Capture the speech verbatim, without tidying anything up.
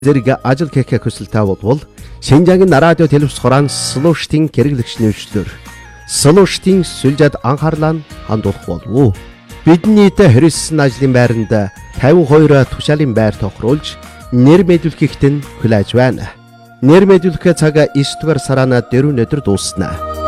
зэрэг ажил хийх хүсэлтэй бол Шинжаагийн радио телевиз хураан Слуштын хэрэглэгч нэвшлэр Слуштын сүлжээд анхаарлаа хандуулах болов. Бидний Христийн ажлын байранд тавин хоёр тушаалын байр тохируулж нэр мэдүүлэхэд хүлээж байна. Нэр мэдүүлэх цаг девять дугаар сараа дөрөв өдөр дуусна.